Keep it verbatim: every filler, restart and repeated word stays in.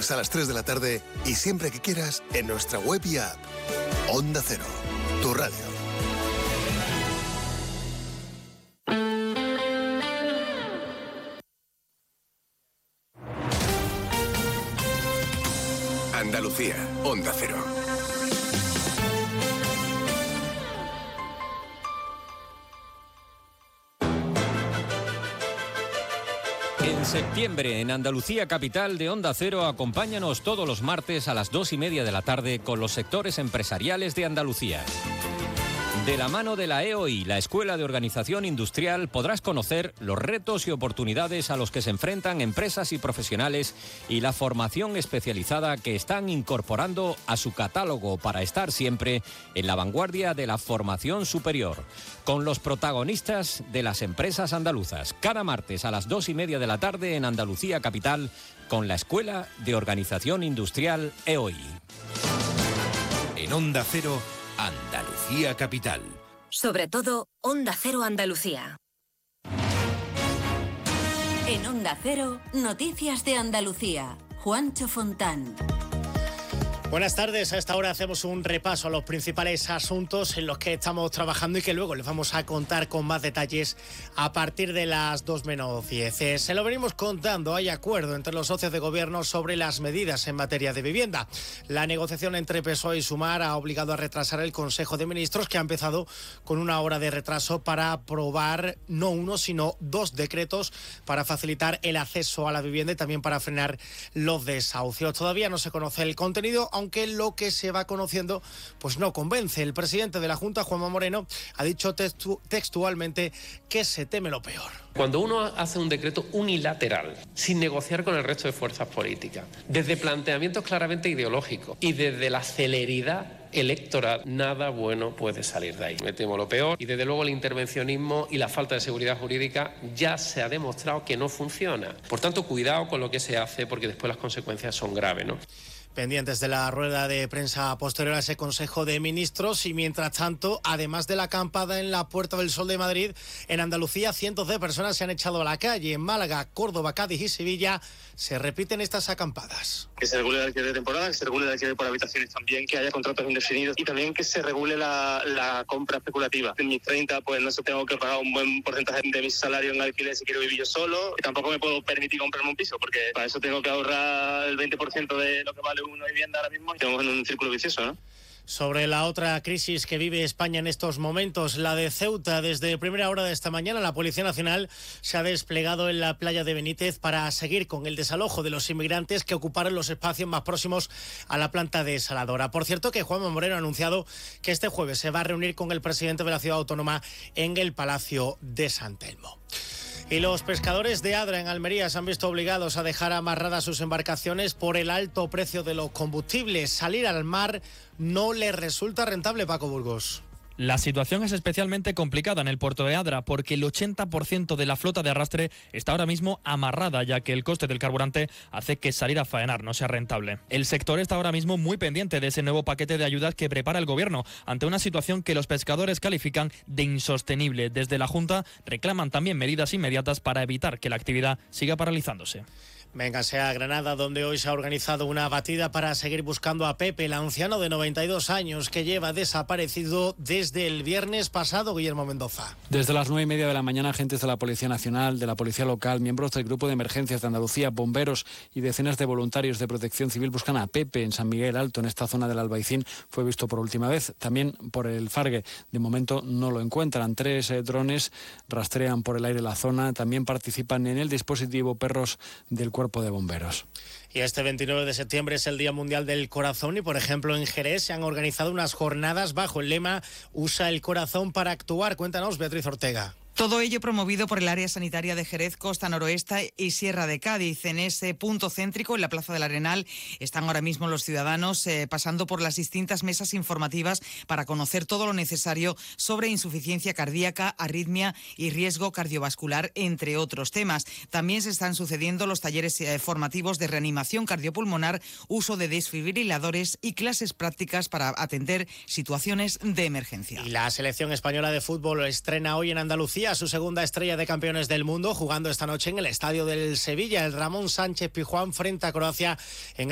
jueves a las tres de la tarde y siempre que quieras en nuestra web y app. Onda Cero, tu radio. Andalucía, Onda Cero. En septiembre, en Andalucía Capital de Onda Cero, acompáñanos todos los martes a las dos y media de la tarde con los sectores empresariales de Andalucía. De la mano de la E O I, la Escuela de Organización Industrial, podrás conocer los retos y oportunidades a los que se enfrentan empresas y profesionales y la formación especializada que están incorporando a su catálogo para estar siempre en la vanguardia de la formación superior, con los protagonistas de las empresas andaluzas. Cada martes a las dos y media de la tarde en Andalucía Capital con la Escuela de Organización Industrial E O I. En Onda Cero, Andalucía Capital. Sobre todo, Onda Cero Andalucía. En Onda Cero, Noticias de Andalucía. Juancho Fontán. Buenas tardes, a esta hora hacemos un repaso a los principales asuntos en los que estamos trabajando y que luego les vamos a contar con más detalles a partir de las dos menos diez. Se lo venimos contando, hay acuerdo entre los socios de gobierno sobre las medidas en materia de vivienda. La negociación entre P S O E y Sumar ha obligado a retrasar el Consejo de Ministros, que ha empezado con una hora de retraso para aprobar no uno, sino dos decretos para facilitar el acceso a la vivienda y también para frenar los desahucios. Todavía no se conoce el contenido, aunque lo que se va conociendo pues no convence. El presidente de la Junta, Juanma Moreno, ha dicho textu- textualmente que se teme lo peor. Cuando uno hace un decreto unilateral, sin negociar con el resto de fuerzas políticas, desde planteamientos claramente ideológicos y desde la celeridad electoral, nada bueno puede salir de ahí. Me temo lo peor y desde luego el intervencionismo y la falta de seguridad jurídica ya se ha demostrado que no funciona. Por tanto, cuidado con lo que se hace porque después las consecuencias son graves, ¿no? Pendientes de la rueda de prensa posterior a ese Consejo de Ministros y mientras tanto, además de la acampada en la Puerta del Sol de Madrid, en Andalucía cientos de personas se han echado a la calle. En Málaga, Córdoba, Cádiz y Sevilla se repiten estas acampadas. Que se regule el alquiler de temporada, que se regule el alquiler por habitaciones también, que haya contratos indefinidos y también que se regule la, la compra especulativa. En mis treinta, pues no sé, tengo que pagar un buen porcentaje de mi salario en alquiler si quiero vivir yo solo. Y tampoco me puedo permitir comprarme un piso porque para eso tengo que ahorrar el veinte por ciento de lo que vale una vivienda ahora mismo y estamos en un círculo vicioso, ¿no? Sobre la otra crisis que vive España en estos momentos, la de Ceuta, desde primera hora de esta mañana la Policía Nacional se ha desplegado en la playa de Benítez para seguir con el desalojo de los inmigrantes que ocuparon los espacios más próximos a la planta desaladora. Por cierto, que Juanma Moreno ha anunciado que este jueves se va a reunir con el presidente de la ciudad autónoma en el Palacio de San Telmo. Y los pescadores de Adra, en Almería, se han visto obligados a dejar amarradas sus embarcaciones por el alto precio de los combustibles. Salir al mar no les resulta rentable, Paco Burgos. La situación es especialmente complicada en el puerto de Adra porque el ochenta por ciento de la flota de arrastre está ahora mismo amarrada, ya que el coste del carburante hace que salir a faenar no sea rentable. El sector está ahora mismo muy pendiente de ese nuevo paquete de ayudas que prepara el gobierno ante una situación que los pescadores califican de insostenible. Desde la Junta reclaman también medidas inmediatas para evitar que la actividad siga paralizándose. Véngase a Granada, donde hoy se ha organizado una batida para seguir buscando a Pepe, el anciano de noventa y dos años que lleva desaparecido desde el viernes pasado. Guillermo Mendoza. Desde las nueve y media de la mañana, agentes de la Policía Nacional, de la Policía Local, miembros del Grupo de Emergencias de Andalucía, bomberos y decenas de voluntarios de Protección Civil buscan a Pepe en San Miguel Alto, en esta zona del Albaicín. Fue visto por última vez, también por el Fargue. De momento no lo encuentran. Tres eh, drones rastrean por el aire la zona. También participan en el dispositivo perros del Cuerpo de Bomberos. Y este veintinueve de septiembre es el Día Mundial del Corazón y, por ejemplo, en Jerez se han organizado unas jornadas bajo el lema Usa el corazón para actuar. Cuéntanos, Beatriz Ortega. Todo ello promovido por el área sanitaria de Jerez, Costa Noroeste y Sierra de Cádiz. En ese punto céntrico, en la Plaza del Arenal, están ahora mismo los ciudadanos eh, pasando por las distintas mesas informativas para conocer todo lo necesario sobre insuficiencia cardíaca, arritmia y riesgo cardiovascular, entre otros temas. También se están sucediendo los talleres eh, formativos de reanimación cardiopulmonar, uso de desfibriladores y clases prácticas para atender situaciones de emergencia. Y la selección española de fútbol estrena hoy en Andalucía a su segunda estrella de campeones del mundo, jugando esta noche en el estadio del Sevilla. El Ramón Sánchez Pizjuán frente a Croacia en